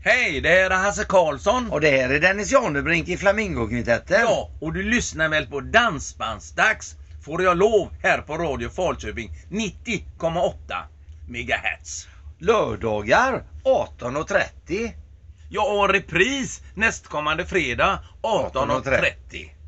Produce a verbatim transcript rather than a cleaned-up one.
Hej, det här är Hasse Karlsson. Och det här är Dennis Janebrink i Flamingokvintetten. Ja, och du lyssnar väl på Dansbandsdags, får jag lov, här på Radio Falköping nittio komma åtta megahertz. Lördagar arton och trettio. Ja, och repris nästkommande fredag arton och trettio.